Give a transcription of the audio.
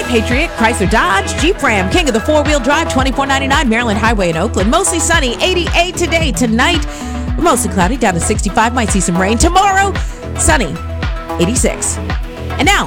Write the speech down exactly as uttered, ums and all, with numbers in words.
Patriot, Chrysler Dodge, Jeep Ram, King of the four-wheel drive, twenty-four ninety-nine, Maryland Highway in Oakland. Mostly sunny, eighty-eight today. Tonight, mostly cloudy, down to sixty-five. Might see some rain. Tomorrow, sunny, eighty-six. And now,